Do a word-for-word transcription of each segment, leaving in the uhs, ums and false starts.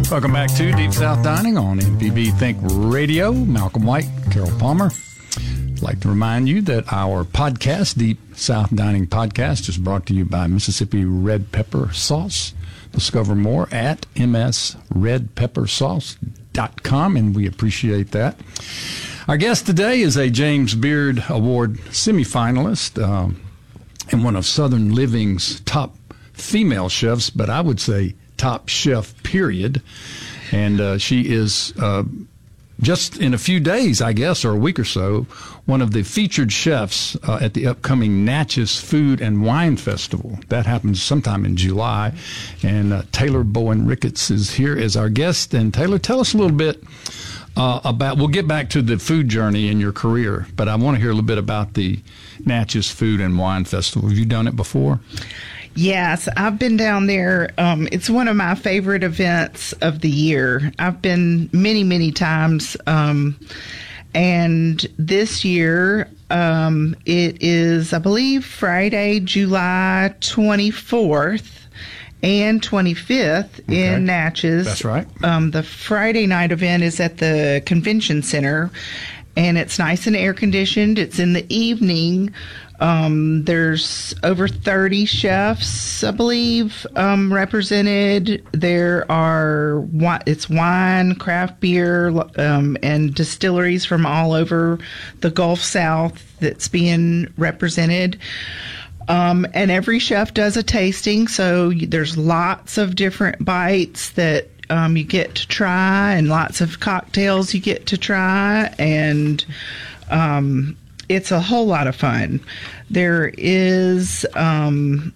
Welcome back to Deep South Dining on M P B Think Radio. Malcolm White, Carol Palmer. I'd like to remind you that our podcast, Deep South Dining Podcast, is brought to you by Mississippi Red Pepper Sauce. Discover more at m s red pepper sauce dot com, and we appreciate that. Our guest today is a James Beard Award semifinalist um, and one of Southern Living's top female chefs, but I would say top chef, period. And uh, she is, uh, just in a few days, I guess, or a week or so, one of the featured chefs uh, at the upcoming Natchez Food and Wine Festival. That happens sometime in July. And uh, Taylor Bowen Ricketts is here as our guest. And Taylor, tell us a little bit uh, about, we'll get back to the food journey in your career, but I want to hear a little bit about the Natchez Food and Wine Festival. Have you done it before? Yes, I've been down there. Um, it's one of my favorite events of the year. I've been many, many times. Um, and this year, um, it is, I believe, Friday, July twenty-fourth and twenty-fifth okay. in Natchez. That's right. Um, the Friday night event is at the Convention Center, and it's nice and air conditioned. It's in the evening. Um, there's over thirty chefs, I believe, um, represented. There are, it's wine, craft beer, um, and distilleries from all over the Gulf South that's being represented. Um, and every chef does a tasting, so there's lots of different bites that um, you get to try, and lots of cocktails you get to try, and um it's a whole lot of fun. There is um,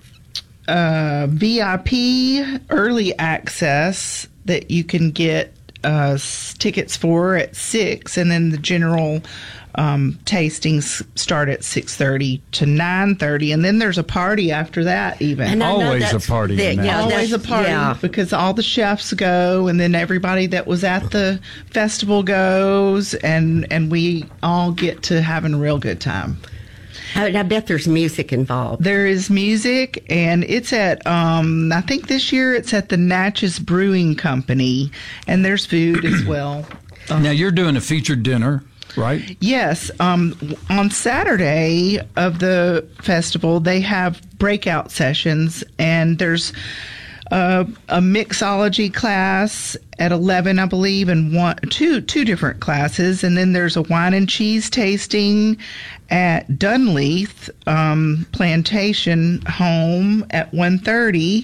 uh, V I P early access that you can get uh, s- tickets for at six, and then the general um, tastings start at six thirty to nine thirty, and then there's a party after that. Even and always a party. The, yeah, always a party yeah. because all the chefs go, and then everybody that was at the festival goes, and and we all get to having a real good time. I, I bet there's music involved. There is music, and it's at, um, I think this year it's at the Natchez Brewing Company, and there's food as well. Um, now, you're doing a featured dinner, right? Yes. Um, on Saturday of the festival, they have breakout sessions, and there's uh, a mixology class at eleven, I believe, and one, two, two different classes. And then there's a wine and cheese tasting at Dunleith um, Plantation Home at one thirty.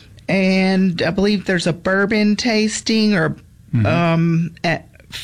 And I believe there's a bourbon tasting or mm-hmm. um, at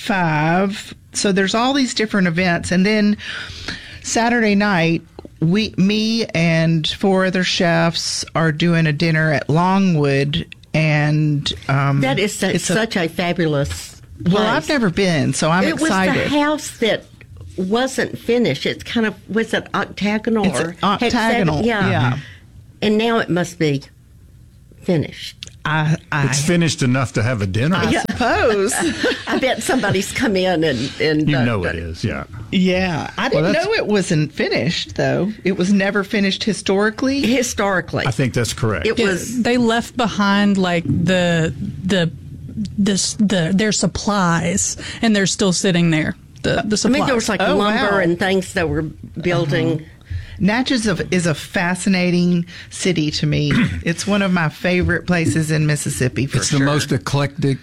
five. So there's all these different events. And then Saturday night, we, me and four other chefs are doing a dinner at Longwood. And um, that is su- it's such a, a fabulous place. Well, I've never been, so I'm it excited. It was the house that wasn't finished. It's kind of, was it octagonal? It's or octagonal, hexagon- yeah. yeah. And now it must be finished. I, I, it's finished enough to have a dinner. I yeah. suppose. I bet somebody's come in and, and you uh, know it is, yeah. Yeah, I didn't well, know it wasn't finished though. It was never finished historically. Historically, I think that's correct. It yeah, was. They left behind like the the this the their supplies, and they're still sitting there. The the supplies. I mean, there was like oh, lumber wow. and things that were building. Uh-huh. Natchez is a fascinating city to me. It's one of my favorite places in Mississippi, for it's sure. It's the most eclectic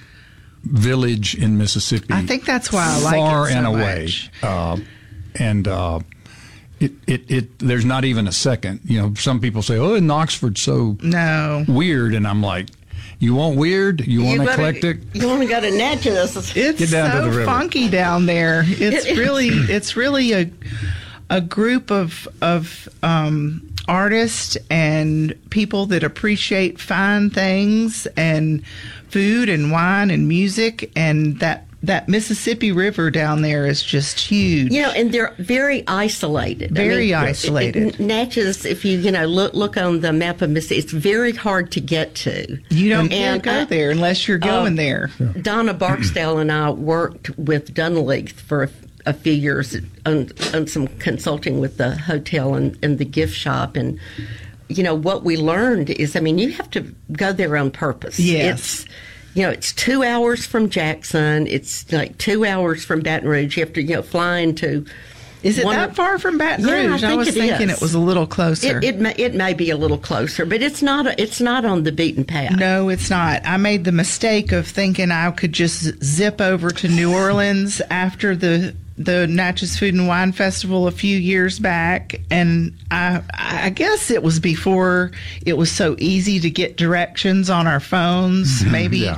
village in Mississippi. I think that's why I like far it so and away. much. Uh, and uh, it, it, it, there's not even a second. You know, some people say, oh, in Oxford's so no. weird. And I'm like, you want weird? You want you eclectic? Gotta, you want to go to Natchez. It's Get down so to the river. funky down there. It's It really, it's really a... a group of of um, artists and people that appreciate fine things and food and wine and music, and that that Mississippi River down there is just huge. You know, and they're very isolated. Very I mean, isolated. It, it, Natchez, if you you know look look on the map of Mississippi, it's very hard to get to. You don't and, can't go uh, there unless you're going uh, there. Donna Barksdale and I worked with Dunleith for a, a few years on, on some consulting with the hotel and, and the gift shop, and you know what we learned is, I mean, you have to go there on purpose. Yes. It's, you know, it's two hours from Jackson. It's like two hours from Baton Rouge. You have to, you know, fly into. Is it one that of- far from Baton Yeah, I Rouge? think was it thinking is. it was a little closer. It, it may it may be a little closer, but it's not. A, it's not on the beaten path. No, it's not. I made the mistake of thinking I could just zip over to New Orleans after the the Natchez Food and Wine Festival a few years back, and I I guess it was before it was so easy to get directions on our phones, maybe, Yeah.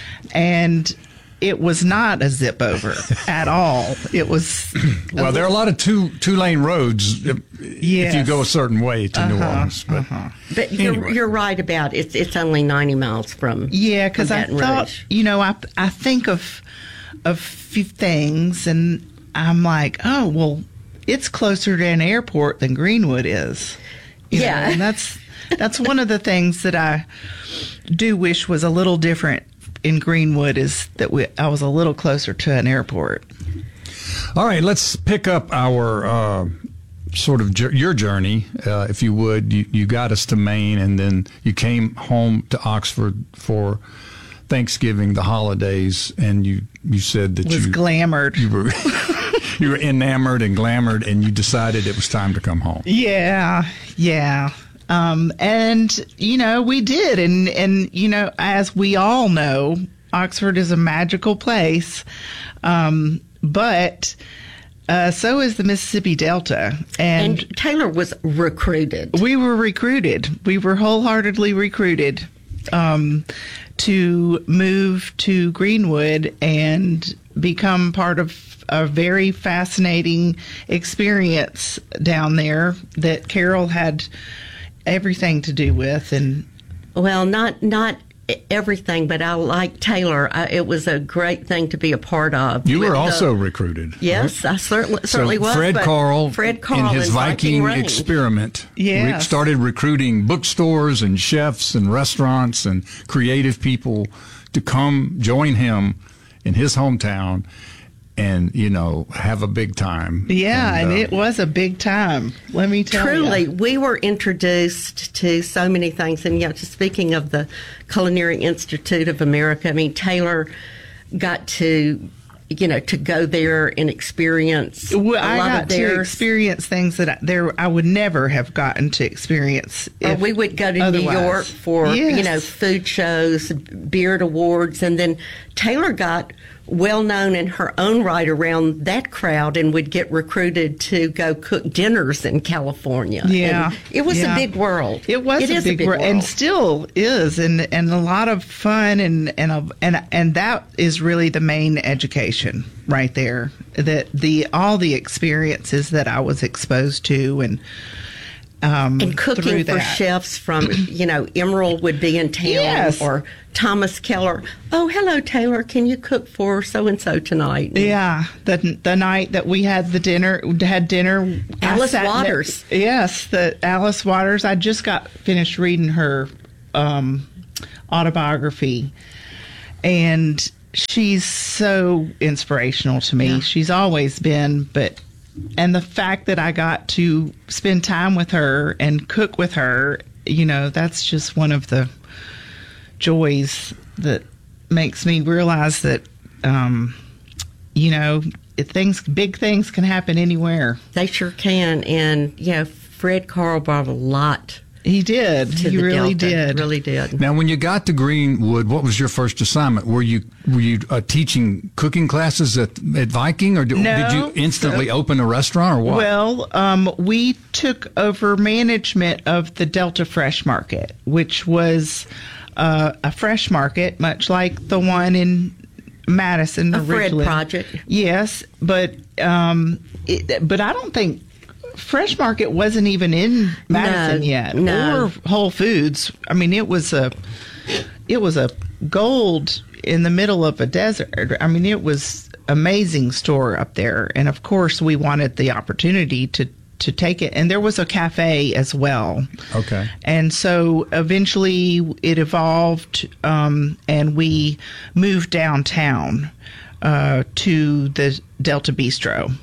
and it was not a zip over at all. It was Well, there are a lot of two two lane roads if, if you Yes. go a certain way to New Uh-huh, Orleans. But uh-huh. But you're, Anyway. you're right about it's it's only ninety miles from Yeah, because from I Baton thought, Rouge. you know, I I think of of few things, and I'm like, oh well, it's closer to an airport than Greenwood is. You Yeah. know, and that's that's one of the things that I do wish was a little different in Greenwood is that we I was a little closer to an airport. all right, let's pick up our uh, sort of jour- your journey, uh, if you would. You, you got us to Maine, and then you came home to Oxford for Thanksgiving, the holidays, and you you said that Was you glamored. you were you were enamored and glamored, and you decided it was time to come home. Yeah, yeah. Um, and, you know, we did. And, and, you know, as we all know, Oxford is a magical place. Um, but uh, so is the Mississippi Delta. And, And Taylor was recruited. we were recruited. We were wholeheartedly recruited um, to move to Greenwood and become part of a very fascinating experience down there that Carol had everything to do with. And Well, not not everything, but I like Taylor. I, it was a great thing to be a part of. You With were the- also recruited. Yes, I certainly certainly so was. Fred but Carl, Fred Carl in his and Viking, Range. experiment, Yes. re- started recruiting bookstores and chefs and restaurants and creative people to come join him in his hometown and, you know, have a big time. yeah, and, uh, it was a big time. Let me tell Truly, you. we were introduced to so many things. And, you know, just speaking of the Culinary Institute of America, I mean, Taylor got to, you know, to go there and experience a Well, I lot got of to theirs. experience things that I, there I would never have gotten to experience. Or if we would go to otherwise. New York for, Yes. you know, food shows, beard awards, and then Taylor got well known in her own right around that crowd and would get recruited to go cook dinners in California. Yeah, And it was yeah. a big world. It was It a is big, world, and world. still is, and and a lot of fun, and and a, and and that is really the main education right there. That the all the experiences that I was exposed to, and um, and through cooking for that. chefs from, you know, Emerald would be in town, Yes. or Thomas Keller. Oh, hello, Taylor. Can you cook for so and so tonight? Yeah, the the night that we had the dinner, had dinner. I Alice sat ne- Waters. yes, the Alice Waters. I just got finished reading her um, autobiography, and she's so inspirational to me. Yeah. She's always been, but and the fact that I got to spend time with her and cook with her, you know, that's just one of the joys that makes me realize that, um, you know, if things, big things can happen anywhere. They sure can. And, you know, Fred Carl brought a lot He did. to He the really Delta. did. Really did. Now, when you got to Greenwood, what was your first assignment? Were you were you uh, teaching cooking classes at at Viking, or did, No. did you instantly open a restaurant, or what? Well, um, we took over management of the Delta Fresh Market, which was uh, a fresh market, much like the one in Madison A Fred originally. project. Yes, but um, it, but I don't think Fresh Market wasn't even in Madison No, yet, no. or Whole Foods. I mean, it was a it was a gold in the middle of a desert. I mean, it was amazing store up there, and of course, we wanted the opportunity to to take it. And there was a cafe as well. Okay. And so eventually it evolved, um, and we moved downtown uh, to the Delta Bistro.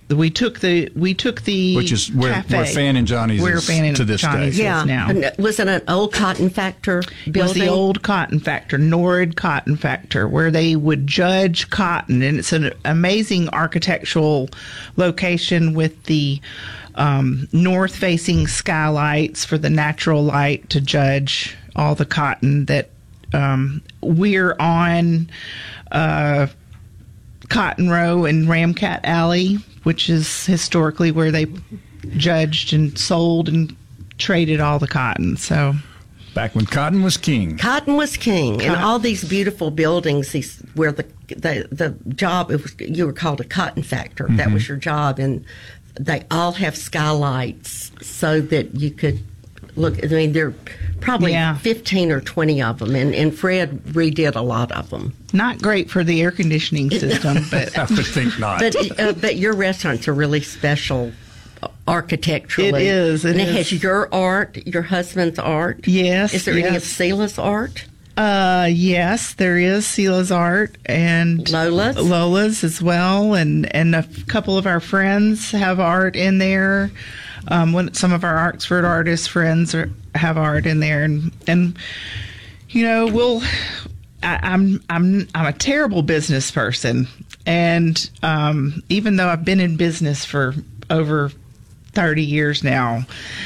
we took the we took the Which is where, cafe. where Fan and Johnny's Where is Fan and to this Johnny's day. is Yeah. now. And was it an old cotton factor It building? was the old cotton factor, Norrid Cotton Factor, where they would judge cotton, and it's an amazing architectural location with the um, north-facing skylights for the natural light to judge all the cotton that um, we're on. Uh, Cotton Row and Ramcat Alley, which is historically where they judged and sold and traded all the cotton. So Back when cotton was king. Cotton was king, and Cotton. all these beautiful buildings. These where the the, the job it was, you were called a cotton factor. Mm-hmm. That was your job, and they all have skylights so that you could look. I mean, there are probably Yeah. fifteen or twenty of them, and, and Fred redid a lot of them. not great for the air conditioning system, but I would think not. But uh, but your restaurant's a really special architecturally. It is, it and it is. has your art, your husband's art. Yes, Is there any of yes. Sela's art? uh, yes, there is Sela's art and Lola's? Lola's as well, and and a couple of our friends have art in there. Um, when some of our Oxford artist friends are, have art in there, and and you know we'll. I, I'm I'm I'm a terrible business person, and um, even though I've been in business for over thirty years now,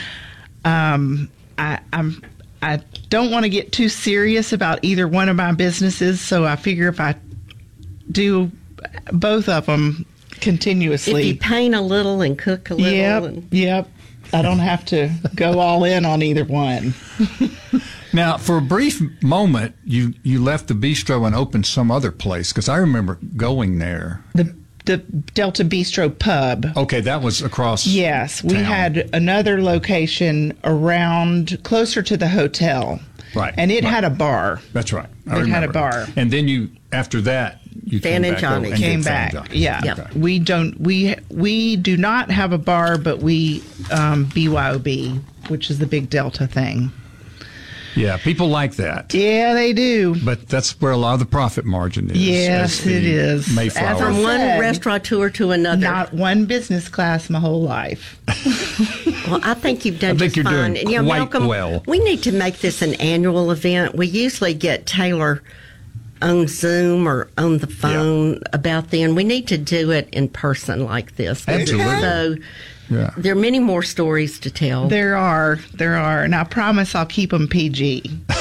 um, I, I'm I don't want to get too serious about either one of my businesses. So I figure if I do both of them continuously, If you paint a little and cook a little. yep, And, yep, I don't have to go all in on either one. Now, for a brief moment, you, you left the bistro and opened some other place, because I remember going there. The the Delta Bistro Pub. Okay, that was across. Yes, we town. had another location around closer to the hotel. Right, And it right. had a bar. That's right. I It had remember. a bar. And then you, after that, you Fan came and back Johnny. over and Came did Fan back. and Johnny's. Yeah. Yep. Okay. We don't we we do not have a bar, but we um, B Y O B, which is the big Delta thing. Yeah, people like that. Yeah, they do. But that's where a lot of the profit margin is. Yes, as the it is. As Mayflower. from I one said, restaurateur to another. Not one business class my whole life. Well, I think you've done I think just you're fine. doing And, you know, quite Malcolm, well. we need to make this an annual event. We usually get Taylor on Zoom or on the phone about then. We need to do it in person like this. Absolutely. So Yeah. there are many more stories to tell. There are, there are, and I promise I'll keep them P G.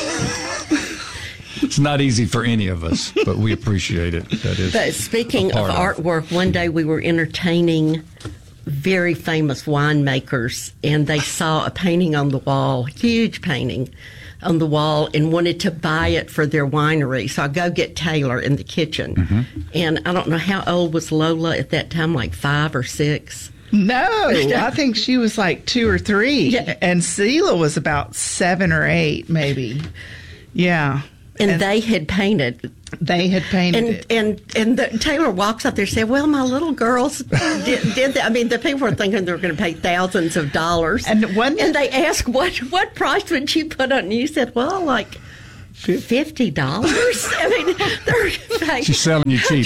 It's not easy for any of us, but we appreciate it. That is. But speaking a of part artwork, one day we were entertaining very famous winemakers, and they saw a painting on the wall, huge painting on the wall, and wanted to buy it for their winery. So I go get Taylor in the kitchen, Mm-hmm. and I don't know how old was Lola at that time, like five or six. No, I think she was like two or three, Yeah. and Sela was about seven or eight, maybe. Yeah, And, they had painted. they had painted And it. and and the, Taylor walks up there and said, "Well, my little girls did, did that." I mean, the people were thinking they were going to pay thousands of dollars. And one- and they asked, "What what price would you put on?" And you said, "Well, like fifty dollars." I mean, they're paying She's selling you cheap.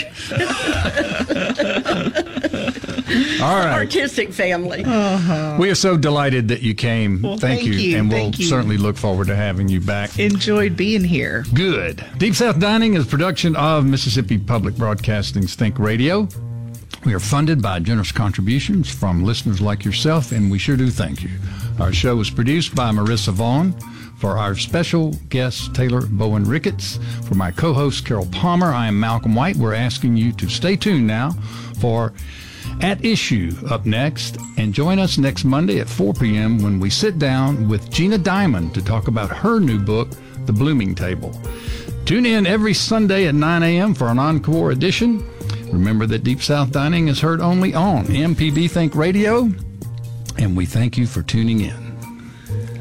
All right. artistic family. We are so delighted that you came. Well, thank, thank you, And we'll thank you. certainly look forward to having you back. Enjoyed being here. Good. Deep South Dining is a production of Mississippi Public Broadcasting's Think Radio. We are funded by generous contributions from listeners like yourself, and we sure do thank you. Our show was produced by Marissa Vaughn. For our special guest, Taylor Bowen Ricketts. For my co-host, Carol Palmer, I am Malcolm White. We're asking you to stay tuned now for At Issue up next, and join us next Monday at four p.m. when we sit down with Gina Diamond to talk about her new book, The Blooming Table. Tune in every Sunday at nine a.m. for an encore edition. Remember that Deep South Dining is heard only on M P B Think Radio, and we thank you for tuning in.